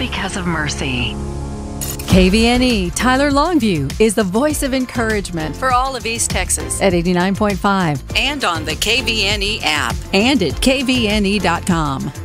because of Mercy. KVNE Tyler Longview is the voice of encouragement for all of East Texas at 89.5 and on the KVNE app and at kvne.com.